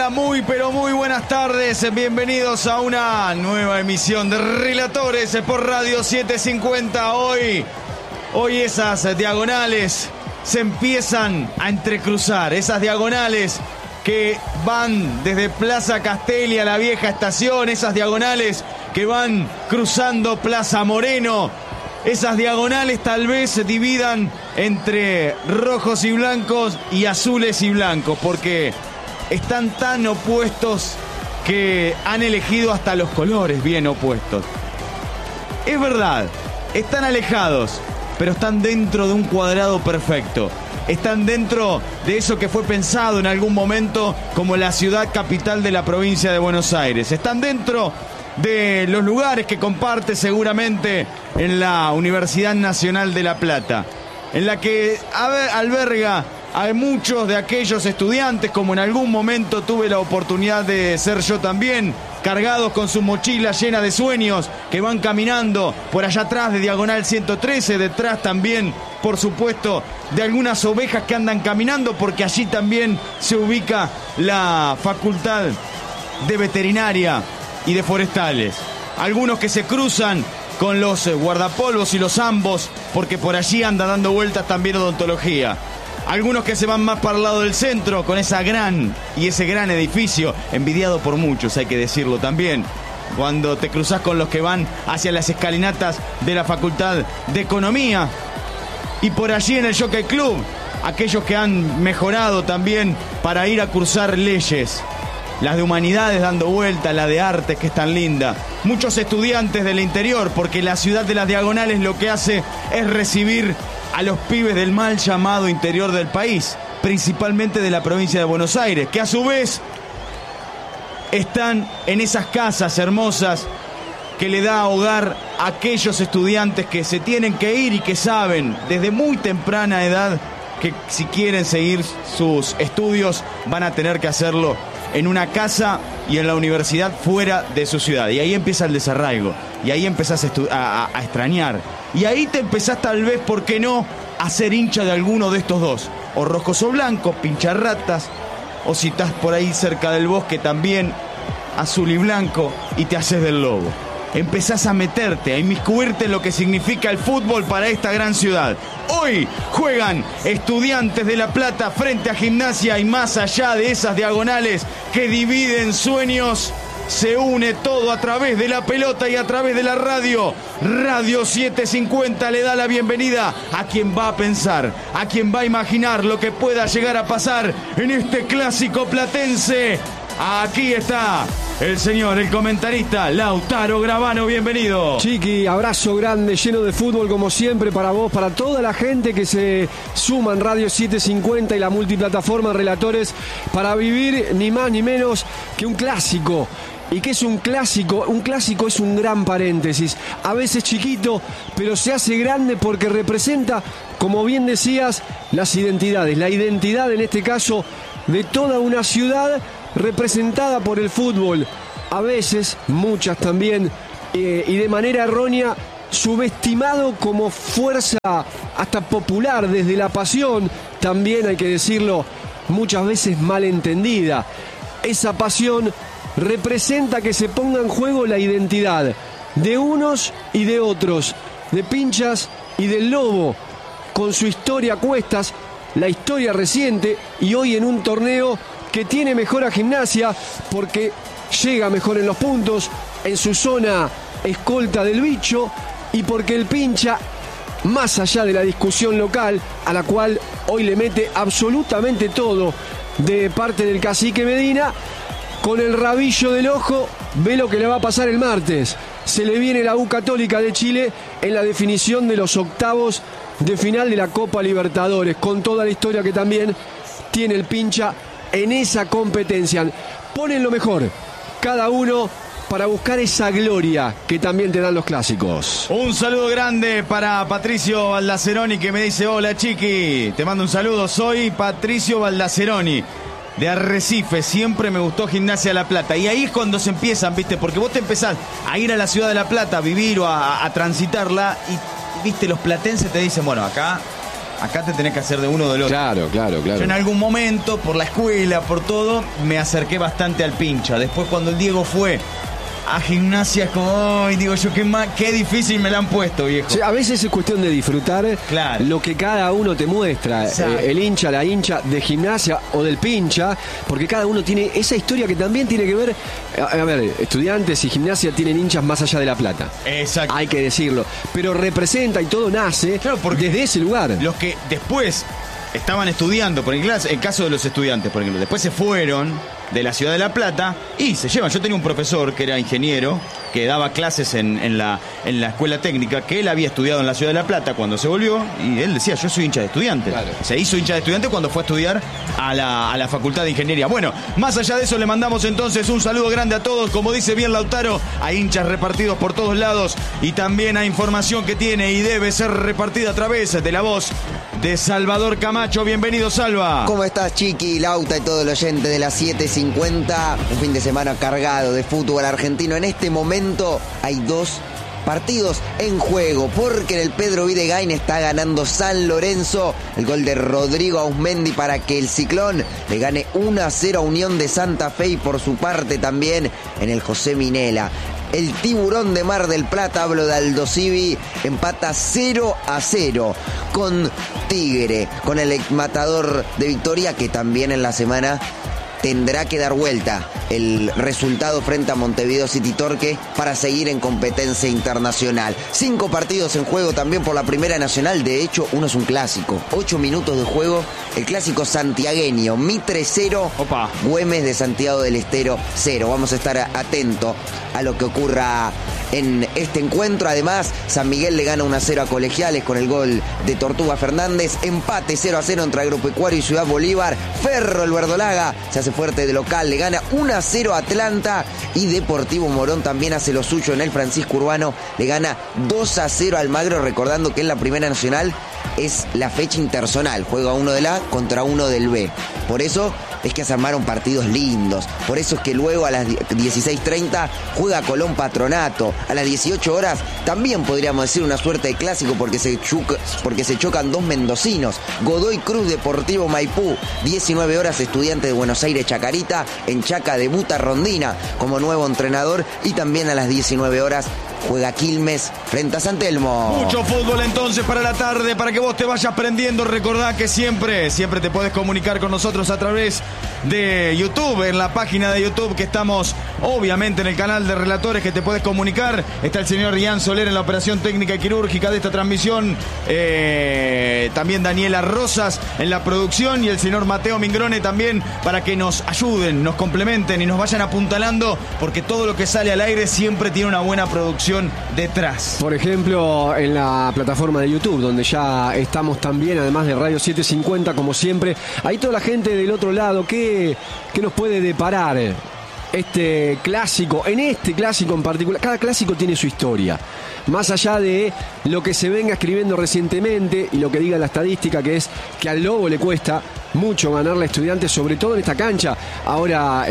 Hola, muy pero muy buenas tardes. Bienvenidos a una nueva emisión de Relatores por Radio 750. Hoy esas diagonales se empiezan a entrecruzar. Esas diagonales que van desde Plaza Castelli a la vieja estación. Esas diagonales que van cruzando Plaza Moreno. Esas diagonales tal vez se dividan entre rojos y blancos y azules y blancos, porque están tan opuestos que han elegido hasta los colores bien opuestos. Es verdad, están alejados, pero están dentro de un cuadrado perfecto. Están dentro de eso que fue pensado en algún momento como la ciudad capital de la provincia de Buenos Aires. Están dentro de los lugares que comparte seguramente en la Universidad Nacional de La Plata, en la que alberga a muchos de aquellos estudiantes, como en algún momento tuve la oportunidad de ser yo también, cargados con su mochila llena de sueños, que van caminando por allá atrás de Diagonal 113, detrás también, por supuesto, de algunas ovejas que andan caminando, porque allí también se ubica la Facultad de Veterinaria y de Forestales. Algunos que se cruzan con los guardapolvos y los ambos, porque por allí anda dando vueltas también odontología. Algunos que se van más para el lado del centro, con ese gran edificio, envidiado por muchos, hay que decirlo también. Cuando te cruzas con los que van hacia las escalinatas de la Facultad de Economía. Y por allí en el Jockey Club, aquellos que han mejorado también para ir a cursar leyes. Las de humanidades dando vuelta, la de artes que es tan linda. Muchos estudiantes del interior, porque la ciudad de las diagonales lo que hace es recibir a los pibes del mal llamado interior del país, principalmente de la provincia de Buenos Aires, que a su vez están en esas casas hermosas que le da hogar a aquellos estudiantes que se tienen que ir y que saben desde muy temprana edad que si quieren seguir sus estudios van a tener que hacerlo en una casa y en la universidad fuera de su ciudad. Y ahí empieza el desarraigo. Y ahí empezás a extrañar. Y ahí te empezás tal vez, ¿por qué no?, a ser hincha de alguno de estos dos. O rojos o blancos, pincharratas. O si estás por ahí cerca del bosque también, azul y blanco, y te haces del lobo. Empezás a meterte, a inmiscuirte en lo que significa el fútbol para esta gran ciudad. Hoy juegan Estudiantes de La Plata frente a Gimnasia, y más allá de esas diagonales que dividen sueños, se une todo a través de la pelota y a través de la radio. Radio 750 le da la bienvenida a quien va a pensar, a quien va a imaginar lo que pueda llegar a pasar en este clásico platense. Aquí está el señor, el comentarista Lautaro Gravano, bienvenido. Chiqui, abrazo grande, lleno de fútbol como siempre para vos, para toda la gente que se suma en Radio 750 y la multiplataforma Relatores para vivir ni más ni menos que un clásico. ¿Y qué es un clásico? Un clásico es un gran paréntesis, a veces chiquito, pero se hace grande porque representa, como bien decías, las identidades. La identidad, en este caso, de toda una ciudad representada por el fútbol, a veces, muchas también, y de manera errónea, subestimado como fuerza hasta popular desde la pasión, también hay que decirlo, muchas veces malentendida. Esa pasión representa que se ponga en juego la identidad de unos y de otros, de Pinchas y del Lobo, con su historia a cuestas, la historia reciente, y hoy en un torneo que tiene mejor a Gimnasia porque llega mejor en los puntos, en su zona escolta del bicho, y porque el Pincha, más allá de la discusión local, a la cual hoy le mete absolutamente todo de parte del cacique Medina, con el rabillo del ojo ve lo que le va a pasar el martes. Se le viene la U Católica de Chile en la definición de los octavos de final de la Copa Libertadores, con toda la historia que también tiene el Pincha en esa competencia. Ponen lo mejor, cada uno, para buscar esa gloria que también te dan los clásicos. Un saludo grande para Patricio Baldaceroni, que me dice: hola Chiqui, te mando un saludo, soy Patricio Baldaceroni de Arrecife, siempre me gustó Gimnasia de La Plata. Y ahí es cuando se empiezan, ¿viste? Porque vos te empezás a ir a la ciudad de La Plata, a vivir o a transitarla, y, ¿viste? Los platenses te dicen, bueno, acá acá te tenés que hacer de uno o del otro. Claro. Yo en algún momento, por la escuela, por todo, me acerqué bastante al pincha. Después cuando el Diego fue a Gimnasia, es como, digo yo, qué difícil me la han puesto, viejo. Sí, a veces es cuestión de disfrutar lo que cada uno te muestra, el hincha, la hincha de Gimnasia o del pincha, porque cada uno tiene esa historia que también tiene que ver. A ver, Estudiantes y Gimnasia tienen hinchas más allá de La Plata. Exacto. Hay que decirlo. Pero representa y todo nace desde ese lugar. Los que después estaban estudiando, por ejemplo, el caso de los estudiantes, por ejemplo, después se fueron de la ciudad de La Plata y se llevan. Yo tenía un profesor que era ingeniero, que daba clases en la escuela técnica, que él había estudiado en la ciudad de La Plata cuando se volvió, y él decía, yo soy hincha de estudiante. Claro. Se hizo hincha de estudiante cuando fue a estudiar a la Facultad de Ingeniería. Bueno, más allá de eso, le mandamos entonces un saludo grande a todos. Como dice bien Lautaro, hay hinchas repartidos por todos lados y también hay información que tiene y debe ser repartida a través de la voz de Salvador Camacho. Bienvenido, Salva. ¿Cómo estás, Chiqui, Lauta y todo el oyente de las 7:50? Un fin de semana cargado de fútbol argentino. En este momento hay 2 partidos en juego, porque en el Pedro Videgain está ganando San Lorenzo. El gol de Rodrigo Auzmendi para que el Ciclón le gane 1-0 a Unión de Santa Fe, y por su parte también en el José Minela el Tiburón de Mar del Plata, hablo de Aldo Civi, empata 0-0 con Tigre, con el exmatador de Victoria, que también en la semana tendrá que dar vuelta el resultado frente a Montevideo City Torque para seguir en competencia internacional. 5 partidos en juego también por la Primera Nacional. De hecho, uno es un clásico. 8 minutos de juego. El clásico santiagueño. Mitre 0, Güemes de Santiago del Estero 0. Vamos a estar atentos a lo que ocurra en este encuentro. Además, San Miguel le gana 1-0 a Colegiales con el gol de Tortuga Fernández. Empate 0-0 entre Agropecuario y Ciudad Bolívar. Ferro, el Verdolaga, se hace fuerte de local, le gana 1-0 a Atlanta, y Deportivo Morón también hace lo suyo en el Francisco Urbano, le gana 2-0 al Almagro, recordando que en la Primera Nacional es la fecha interzonal, juega uno del A contra uno del B. Por eso es que se armaron partidos lindos. Por eso es que luego a las 16:30 juega Colón Patronato. A las 18 horas también podríamos decir una suerte de clásico, porque se chocan 2 mendocinos. Godoy Cruz Deportivo Maipú. 19 horas Estudiantes de Buenos Aires Chacarita. En Chaca debuta Rondina como nuevo entrenador. Y también a las 19 horas juega Quilmes frente a San Telmo. Mucho fútbol entonces para la tarde, para que vos te vayas aprendiendo. Recordá que siempre te podés comunicar con nosotros a través de YouTube, en la página de YouTube, que estamos obviamente en el canal de Relatores, que te podés comunicar. Está el señor Ian Soler en la operación técnica y quirúrgica de esta transmisión. También Daniela Rosas en la producción, y el señor Mateo Mingrone también, para que nos ayuden, nos complementen y nos vayan apuntalando, porque todo lo que sale al aire siempre tiene una buena producción detrás. Por ejemplo, en la plataforma de YouTube, donde ya estamos también, además de Radio 750, como siempre. Ahí toda la gente del otro lado, ¿qué nos puede deparar este clásico? En este clásico en particular, cada clásico tiene su historia. Más allá de lo que se venga escribiendo recientemente y lo que diga la estadística, que es que al Lobo le cuesta mucho ganarle a Estudiantes, sobre todo en esta cancha. Ahora,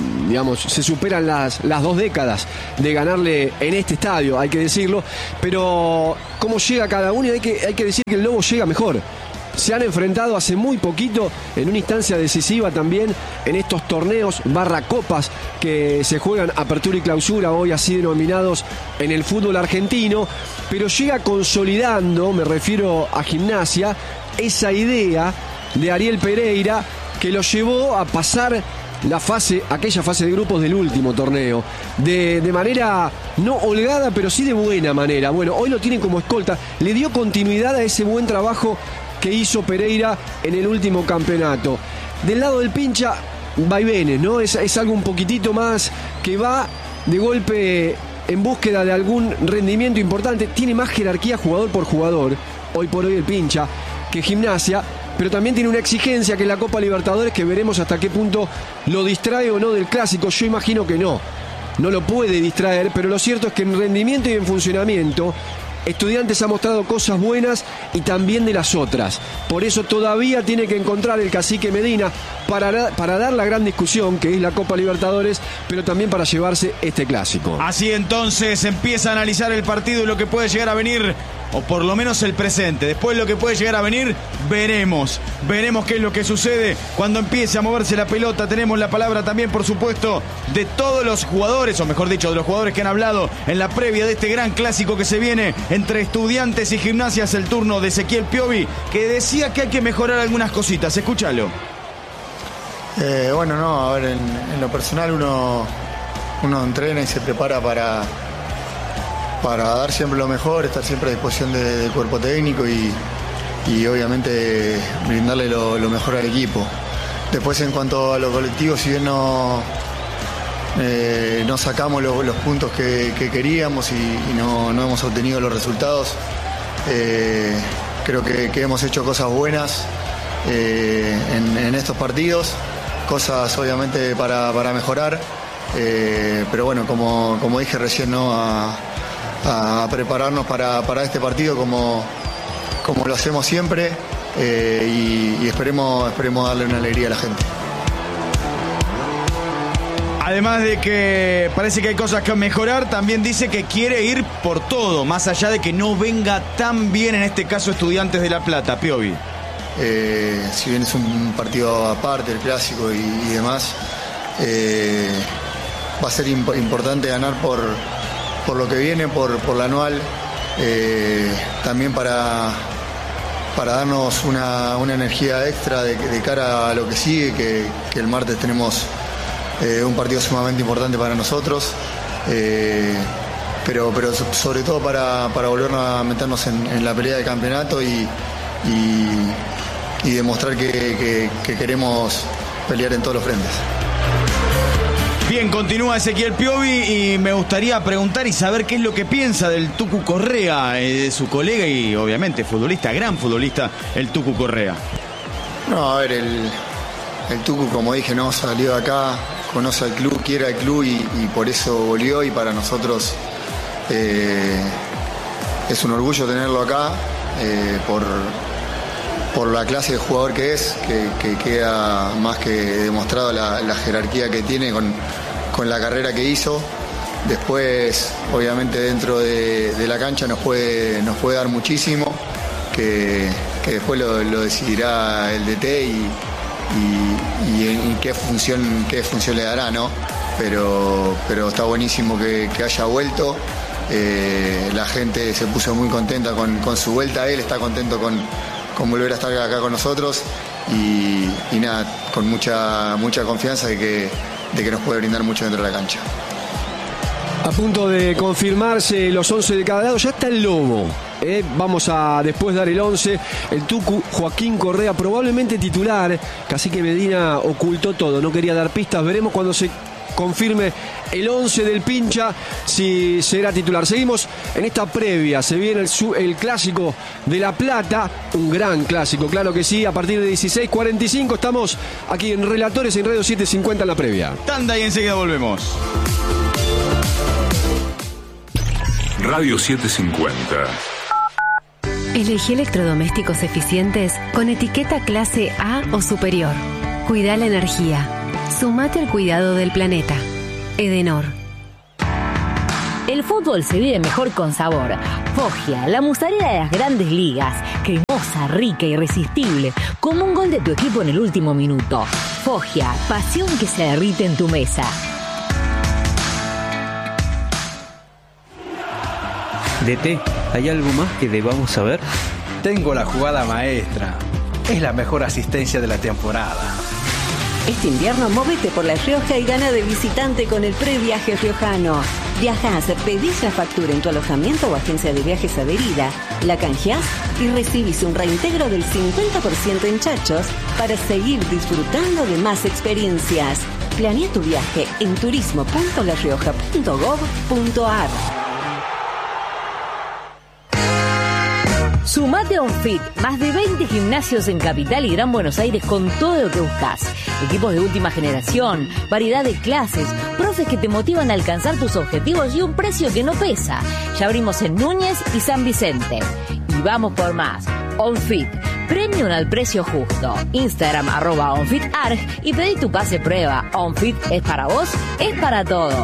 se superan las 2 décadas de ganarle en este estadio, hay que decirlo. Pero cómo llega cada uno, y hay que decir que el Lobo llega mejor. Se han enfrentado hace muy poquito en una instancia decisiva también en estos torneos /copas que se juegan apertura y clausura, hoy así denominados en el fútbol argentino, pero llega consolidando, me refiero a Gimnasia, esa idea de Ariel Pereira que lo llevó a pasar aquella fase de grupos del último torneo, de manera no holgada, pero sí de buena manera. Bueno, hoy lo tienen como escolta, le dio continuidad a ese buen trabajo que hizo Pereira en el último campeonato. Del lado del pincha, vaivenes, ¿no? Es algo un poquitito más que va de golpe en búsqueda de algún rendimiento importante. Tiene más jerarquía jugador por jugador, hoy por hoy el pincha, que Gimnasia, pero también tiene una exigencia que es la Copa Libertadores, que veremos hasta qué punto lo distrae o no del clásico. Yo imagino que no lo puede distraer, pero lo cierto es que en rendimiento y en funcionamiento Estudiantes ha mostrado cosas buenas y también de las otras. Por eso todavía tiene que encontrar el cacique Medina para dar la gran discusión que es la Copa Libertadores, pero también para llevarse este clásico. Así entonces empieza a analizar el partido y lo que puede llegar a venir o por lo menos el presente. Después lo que puede llegar a venir, veremos qué es lo que sucede cuando empiece a moverse la pelota. Tenemos la palabra también, por supuesto, de todos los jugadores, o mejor dicho, de los jugadores que han hablado en la previa de este gran clásico que se viene entre Estudiantes y Gimnasia. Es el turno de Ezequiel Piovi, que decía que hay que mejorar algunas cositas. Escúchalo. Bueno, no, a ver, en lo personal uno entrena y se prepara para dar siempre lo mejor, estar siempre a disposición del cuerpo técnico y obviamente brindarle lo mejor al equipo. Después, en cuanto a lo colectivo, si bien no sacamos los puntos que queríamos y no hemos obtenido los resultados, creo que hemos hecho cosas buenas en estos partidos, cosas obviamente para mejorar, pero bueno, como dije recién, ¿no? a prepararnos para este partido como lo hacemos siempre, y esperemos darle una alegría a la gente. Además de que parece que hay cosas que mejorar, también dice que quiere ir por todo, más allá de que no venga tan bien en este caso Estudiantes de La Plata. Piovi. Si bien es un partido aparte, el clásico y demás, va a ser importante ganar por lo que viene, por la anual, también para darnos una energía extra de cara a lo que sigue, que el martes tenemos un partido sumamente importante para nosotros, pero sobre todo para volver a meternos en la pelea de campeonato y demostrar que queremos pelear en todos los frentes. Bien, continúa Ezequiel Piovi y me gustaría preguntar y saber qué es lo que piensa del Tucu Correa, de su colega y obviamente futbolista, gran futbolista, el Tucu Correa. No, a ver, el Tucu, como dije, no salió de acá, conoce al club, quiere al club y por eso volvió, y para nosotros es un orgullo tenerlo acá, por la clase de jugador que es, que queda más que demostrado la jerarquía que tiene con la carrera que hizo. Después, obviamente, dentro de la cancha nos puede dar muchísimo, que después lo decidirá el DT y en qué función le dará, ¿no? Pero está buenísimo que haya vuelto. La gente se puso muy contenta con su vuelta. Él está contento con volver a estar acá con nosotros y nada, con mucha confianza de que nos puede brindar mucho dentro de la cancha. A punto de confirmarse los 11 de cada lado, ya está el Lobo. Vamos a después dar el 11. El Tucu, Joaquín Correa, probablemente titular. Cacique Medina ocultó todo, no quería dar pistas. Veremos cuando se confirme el 11 del Pincha si será titular. Seguimos en esta previa. Se viene el clásico de La Plata, un gran clásico, claro que sí. A partir de 16:45 estamos aquí en Relatores en Radio 750 en la previa. Tanda y enseguida volvemos. Radio 750. Elegí electrodomésticos eficientes con etiqueta clase A o superior. Cuida la energía. Sumate al cuidado del planeta. Edenor. El fútbol se vive mejor con sabor. Foggia, la mozzarella de las grandes ligas. Cremosa, rica, irresistible. Como un gol de tu equipo en el último minuto. Foggia, pasión que se derrite en tu mesa. DT, ¿hay algo más que debamos saber? Tengo la jugada maestra. Es la mejor asistencia de la temporada. Este invierno móvete por La Rioja y gana de visitante con el previaje riojano. Viajás, pedís la factura en tu alojamiento o agencia de viajes adherida, la canjeás y recibís un reintegro del 50% en chachos para seguir disfrutando de más experiencias. Planea tu viaje en turismo.larioja.gov.ar. Sumate a OnFit, más de 20 gimnasios en Capital y Gran Buenos Aires con todo lo que buscas. Equipos de última generación, variedad de clases, profes que te motivan a alcanzar tus objetivos y un precio que no pesa. Ya abrimos en Núñez y San Vicente. Y vamos por más. OnFit, premium al precio justo. Instagram @OnFitArg y pedí tu pase prueba. OnFit es para vos, es para todos.